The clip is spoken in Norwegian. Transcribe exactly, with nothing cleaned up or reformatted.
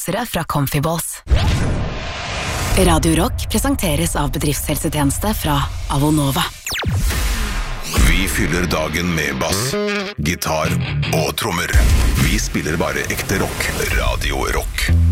boksere fra Comfy Balls. Radio Rock presenteres av bedriftshelsetjeneste fra Avonova. Vi fyller dagen med bass, gitar og trommer. Vi spiller bare ekte rock. Radio Rock.